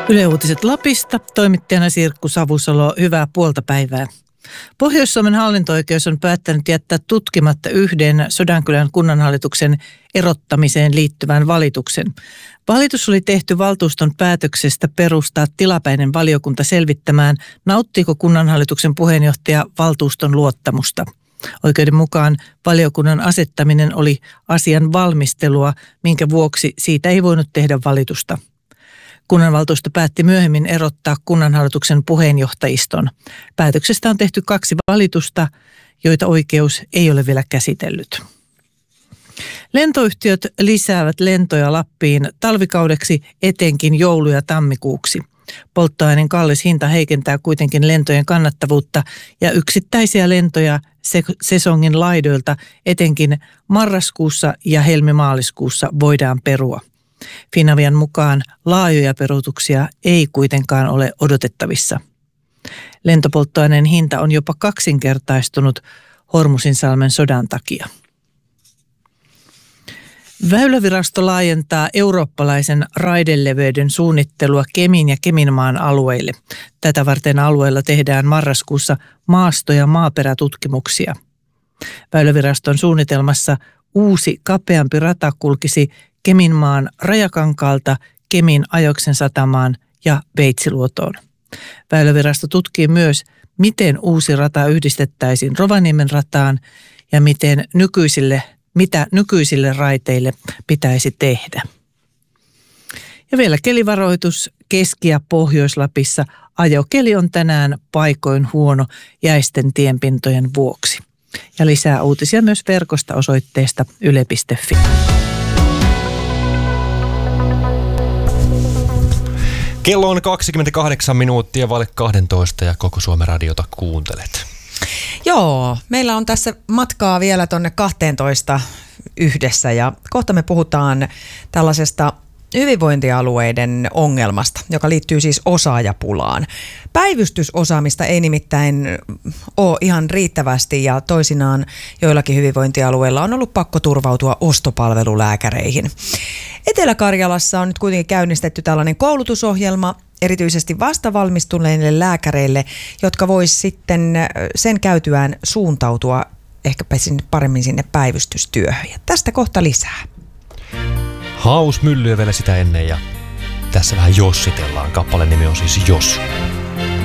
Yle Uutiset Lapista, toimittajana Sirkku Savusalo, hyvää puolta päivää. Pohjois-Suomen hallinto-oikeus on päättänyt jättää tutkimatta yhden Sodankylän kunnanhallituksen erottamiseen liittyvän valituksen. Valitus oli tehty valtuuston päätöksestä perustaa tilapäinen valiokunta selvittämään, nauttiiko kunnanhallituksen puheenjohtaja valtuuston luottamusta. Oikeuden mukaan valiokunnan asettaminen oli asian valmistelua, minkä vuoksi siitä ei voinut tehdä valitusta. Kunnanvaltuusto päätti myöhemmin erottaa kunnanhallituksen puheenjohtajiston. Päätöksestä on tehty 2 valitusta, joita oikeus ei ole vielä käsitellyt. Lentoyhtiöt lisäävät lentoja Lappiin talvikaudeksi, etenkin joulu- ja tammikuuksi. Polttoaineen kallis hinta heikentää kuitenkin lentojen kannattavuutta ja yksittäisiä lentoja sesongin laidoilta etenkin marraskuussa ja helmimaaliskuussa voidaan perua. Finavian mukaan laajoja peruutuksia ei kuitenkaan ole odotettavissa. Lentopolttoaineen hinta on jopa 2-kertaistunut Hormusinsalmen sodan takia. Väylävirasto laajentaa eurooppalaisen raideleveyden suunnittelua Kemin ja Keminmaan alueille. Tätä varten alueella tehdään marraskuussa maasto- ja maaperätutkimuksia. Väyläviraston suunnitelmassa uusi kapeampi rata kulkisi Keminmaan Rajakankaalta Kemin Ajoksen satamaan ja Veitsiluotoon. Väylävirasto tutkii myös, miten uusi rata yhdistettäisiin Rovaniemen rataan ja mitä nykyisille raiteille pitäisi tehdä. Ja vielä kelivaroitus Keski- ja Pohjois-Lapissa. Ajokeli on tänään paikoin huono jäisten tienpintojen vuoksi. Ja lisää uutisia myös verkosta osoitteesta yle.fi. Kello on 28 minuuttia vaille 12 ja koko Suomen radiota kuuntelet. Joo, meillä on tässä matkaa vielä tonne 12 yhdessä ja kohta me puhutaan tällaisesta hyvinvointialueiden ongelmasta, joka liittyy siis osaajapulaan. Päivystysosaamista ei nimittäin ole ihan riittävästi ja toisinaan joillakin hyvinvointialueilla on ollut pakko turvautua ostopalvelulääkäreihin. Etelä-Karjalassa on nyt kuitenkin käynnistetty tällainen koulutusohjelma erityisesti vastavalmistuneille lääkäreille, jotka vois sitten sen käytyään suuntautua ehkäpä paremmin sinne päivystystyöhön. Ja tästä kohta lisää. Hausmyllyä vielä sitä ennen ja tässä vähän jossitellaan. Kappaleen nimi on siis Jos.